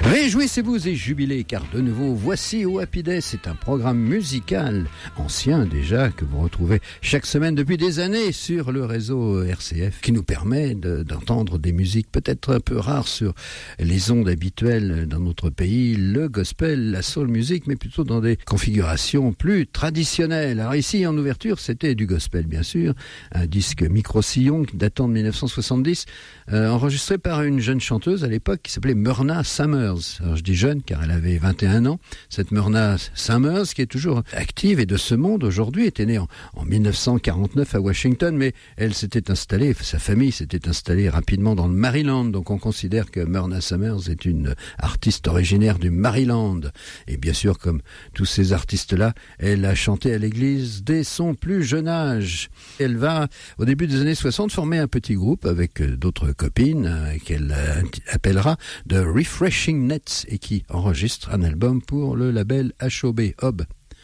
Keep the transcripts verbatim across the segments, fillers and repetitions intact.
Réjouissez-vous et jubilez, car de nouveau, voici au Happy Day. C'est un programme musical ancien déjà que vous retrouvez chaque semaine depuis des années sur le réseau R C F, qui nous permet de, d'entendre des musiques peut-être un peu rares sur les ondes habituelles dans notre pays, le gospel, la soul music, mais plutôt dans des configurations plus traditionnelles. Alors ici, en ouverture, c'était du gospel, bien sûr, un disque micro-sillon datant de dix-neuf cent soixante-dix, euh, enregistré par une jeune chanteuse à l'époque qui s'appelait Myrna Summers. Alors je dis jeune car elle avait vingt et un ans. Cette Myrna Summers, qui est toujours active et de ce monde aujourd'hui, était née en, en dix-neuf cent quarante-neuf à Washington, mais elle s'était installée, sa famille s'était installée rapidement dans le Maryland. Donc on considère que Myrna Summers est une artiste originaire du Maryland. Et bien sûr, comme tous ces artistes-là, elle a chanté à l'église dès son plus jeune âge. Elle va, au début des années soixante, former un petit groupe avec d'autres copines euh, qu'elle euh, appellera The Refreshing Nets et qui enregistre un album pour le label H O B, Hob.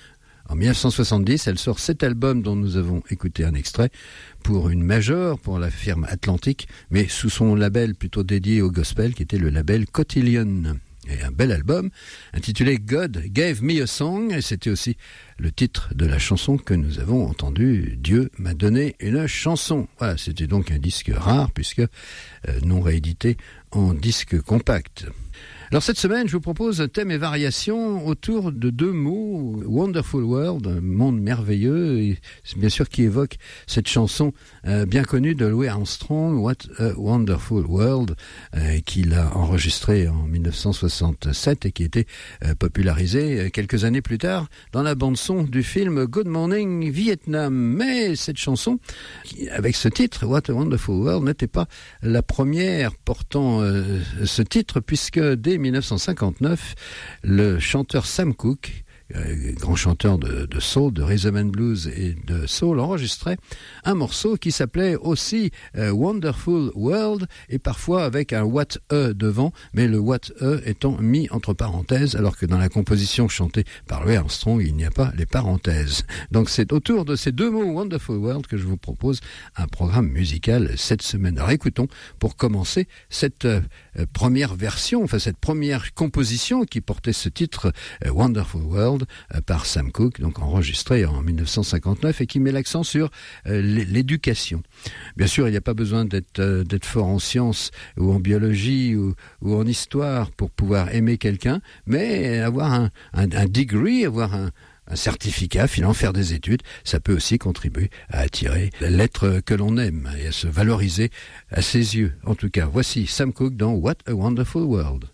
En dix-neuf cent soixante-dix, elle sort cet album dont nous avons écouté un extrait pour une major, pour la firme Atlantic, mais sous son label plutôt dédié au gospel qui était le label Cotillion. Et un bel album intitulé God Gave Me a Song, et c'était aussi le titre de la chanson que nous avons entendue, Dieu m'a donné une chanson. Voilà, c'était donc un disque rare puisque euh, non réédité en disque compact. Alors cette semaine, je vous propose un thème et variation autour de deux mots, Wonderful World, un monde merveilleux, et c'est bien sûr qui évoque cette chanson euh, bien connue de Louis Armstrong, What a Wonderful World, euh, qu'il a enregistrée en dix-neuf cent soixante-sept et qui a été euh, popularisée euh, quelques années plus tard dans la bande-son du film Good Morning Vietnam. Mais cette chanson, qui, avec ce titre, What a Wonderful World, n'était pas la première portant euh, ce titre, puisque dès dix-neuf cent cinquante-neuf, le chanteur Sam Cooke, euh, grand chanteur de, de soul, de rhythm and blues et de soul, enregistrait un morceau qui s'appelait aussi euh, Wonderful World, et parfois avec un what a devant, mais le what a étant mis entre parenthèses, alors que dans la composition chantée par Louis Armstrong, il n'y a pas les parenthèses. Donc c'est autour de ces deux mots Wonderful World que je vous propose un programme musical cette semaine. Alors écoutons pour commencer cette euh, première version, enfin cette première composition qui portait ce titre euh, Wonderful World euh, par Sam Cooke, donc enregistré en dix-neuf cent cinquante-neuf et qui met l'accent sur euh, l'éducation. Bien sûr, il n'y a pas besoin d'être, euh, d'être fort en sciences ou en biologie ou, ou en histoire pour pouvoir aimer quelqu'un, mais avoir un, un, un degree, avoir un un certificat, finalement faire des études, ça peut aussi contribuer à attirer l'être que l'on aime et à se valoriser à ses yeux. En tout cas, voici Sam Cooke dans What a Wonderful World.